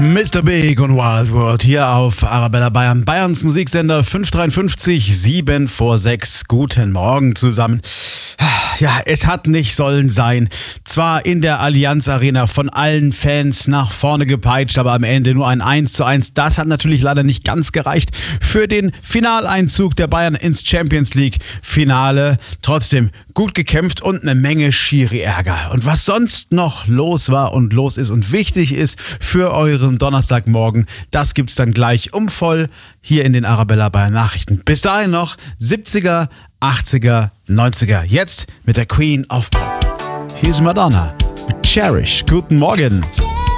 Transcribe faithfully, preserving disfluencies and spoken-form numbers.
Mister Big und Wild World hier auf Arabella Bayern, Bayerns Musiksender fünf dreiundfünfzig, sieben vor sechs. Guten Morgen zusammen. Ja, es hat nicht sollen sein. Zwar in der Allianz Arena von allen Fans nach vorne gepeitscht, aber am Ende nur ein eins zu eins. Das hat natürlich leider nicht ganz gereicht für den Finaleinzug der Bayern ins Champions League Finale. Trotzdem gut gekämpft und eine Menge Schiri-Ärger. Und was sonst noch los war und los ist und wichtig ist für euren Donnerstagmorgen, das gibt's dann gleich um voll hier in den Arabella Bayern Nachrichten. Bis dahin noch siebziger, achtziger, neunziger. Jetzt mit der Queen of Pop. Hier ist Madonna mit Cherish. Guten Morgen.